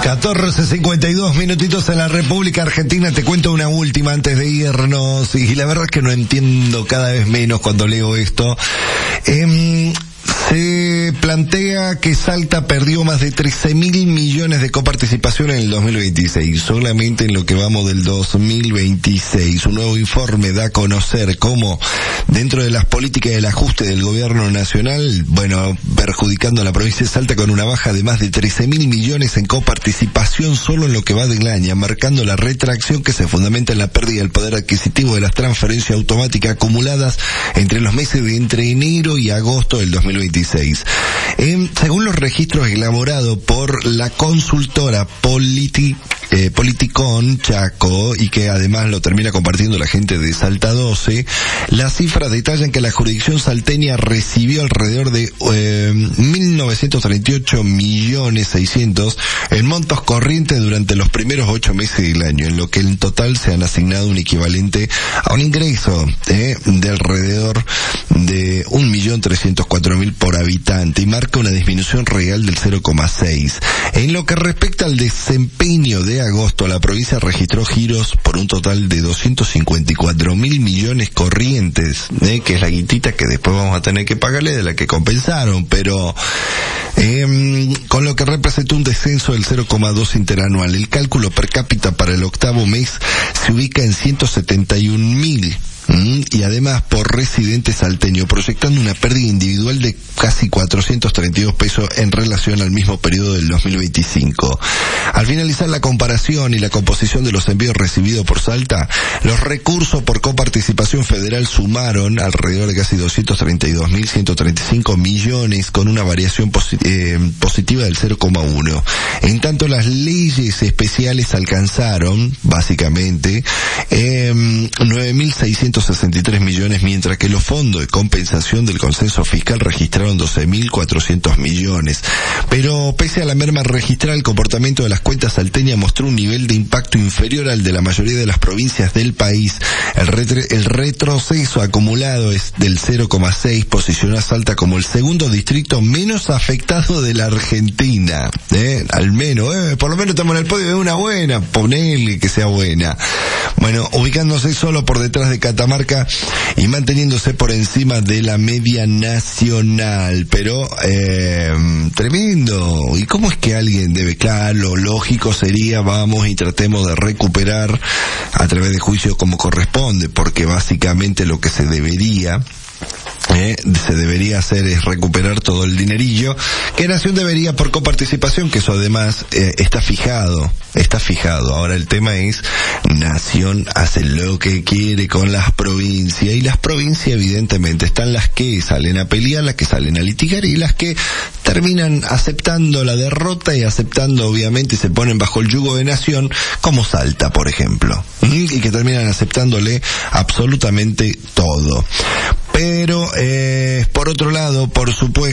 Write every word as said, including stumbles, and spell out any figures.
catorce cincuenta y dos minutitos en la República Argentina. Te cuento una última antes de irnos, y la verdad es que no entiendo cada vez menos cuando leo esto. Eh, Se plantea que Salta perdió más de trece mil millones de coparticipación en el dos mil veintiséis, solamente en lo que vamos del dos mil veintiséis. Un nuevo informe da a conocer cómo, dentro de las políticas del ajuste del gobierno nacional, bueno, perjudicando a la provincia de Salta con una baja de más de trece mil millones en coparticipación solo en lo que va del año, marcando la retracción que se fundamenta en la pérdida del poder adquisitivo de las transferencias automáticas acumuladas entre los meses de entre enero y agosto del dos mil veintiséis. Eh, según los registros elaborados por la consultora Politi, eh, Politicon Chaco, y que además lo termina compartiendo la gente de Salta doce, las cifras detallan que la jurisdicción salteña recibió alrededor de eh, mil novecientos treinta y ocho millones seiscientos en montos corrientes durante los primeros ocho meses del año, en lo que en total se han asignado un equivalente a un ingreso eh, de alrededor de un millón trescientos cuatro mil por habitante, y marca una disminución real del cero coma seis. En lo que respecta al desempeño de agosto, la provincia registró giros por un total de doscientos cincuenta y cuatro mil millones corrientes, eh, que es la guitita que después vamos a tener que pagarle de la que compensaron, pero eh, con lo que representó un descenso del cero coma dos interanual. El cálculo per cápita para el octavo mes se ubica en ciento setenta y un mil. Y además por residente salteño, proyectando una pérdida individual de casi cuatrocientos treinta y dos pesos en relación al mismo periodo del dos mil veinticinco. Al finalizar la comparación y la composición de los envíos recibidos por Salta, los recursos por coparticipación federal sumaron alrededor de casi doscientos treinta y dos mil ciento treinta y cinco millones, con una variación posit- eh, positiva del cero coma uno. En tanto, las leyes especiales alcanzaron, básicamente, eh, nueve mil seiscientos sesenta y tres millones, mientras que los fondos de compensación del consenso fiscal registraron doce mil cuatrocientos millones. Pero pese a la merma registrada, el comportamiento de las cuentas salteñas mostró un nivel de impacto inferior al de la mayoría de las provincias del país. El, retre- el retroceso acumulado es del cero coma seis, posicionó a Salta como el segundo distrito menos afectado de la Argentina. ¿Eh? Al menos, eh, por lo menos estamos en el podio de una buena, ponele que sea buena. Bueno, ubicándose solo por detrás de Catamarca y manteniéndose por encima de la media nacional, pero eh, tremendo. ¿Y cómo es que alguien debe? Claro, lo lógico sería vamos y tratemos de recuperar a través de juicio como corresponde, porque básicamente lo que se debería Eh, se debería hacer es recuperar todo el dinerillo que Nación debería por coparticipación, que eso además eh, está fijado, está fijado. Ahora el tema es, Nación hace lo que quiere con las provincias, y las provincias evidentemente están las que salen a pelear, las que salen a litigar, y las que terminan aceptando la derrota y aceptando obviamente y se ponen bajo el yugo de Nación, como Salta por ejemplo, y que terminan aceptándole absolutamente todo. Pero, eh, por otro lado, por supuesto,